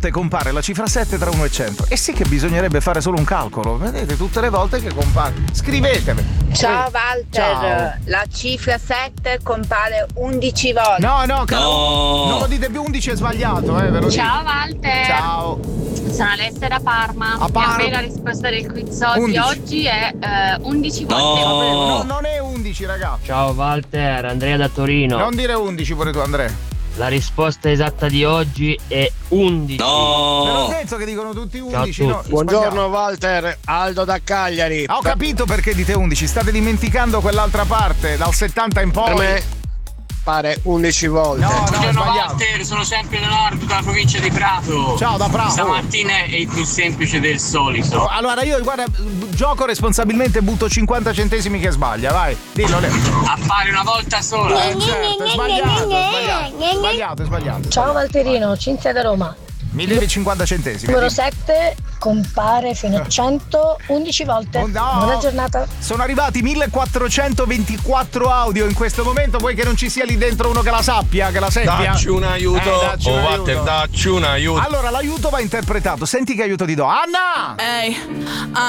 volte compare la cifra 7 tra 1 e 100? E sì che bisognerebbe fare solo un calcolo. Vedete tutte le volte che compare. Scrivetemi. Ciao Walter, Ciao. la cifra 7 compare 11 volte. No, non lo dite più, 11 è sbagliato, ve lo dico. Ciao Walter. Ciao. Sono Alessia da Parma. A Parma. Per me la risposta del quiz 11. di oggi è 11 volte. No, non è 11, ragazzi. Ciao Walter, Andrea da Torino. Non dire 11 pure tu, Andrea. La risposta esatta di oggi è 11. Te l'ho detto che dicono tutti 11. Ciao a No, tutti. Buongiorno Walter, Aldo da Cagliari. Ho capito perché dite 11, state dimenticando quell'altra parte, dal 70 in poi. Per me pare 11 volte. No, è Buongiorno sbagliato. Walter, sono sempre Leonardo dalla provincia di Prato. Ciao da Prato. Stamattina è il più semplice del solito. Allora io guarda, gioco responsabilmente, butto 50 centesimi che sbaglia, vai. Dillo. Appare una volta sola. Certo, è sbagliato, è sbagliato. Ciao Valterino, Cinzia da Roma. 1050 centesimi. Numero 7 compare fino a 100 11 volte. Oh, no. Buona giornata. Sono arrivati 1424 audio in questo momento, vuoi che non ci sia lì dentro uno che la sappia, che la seppia? Dacci un aiuto. Dacci un Walter, aiuto. dacci un aiuto. Allora l'aiuto va interpretato, senti che aiuto ti do. Anna! Ehi,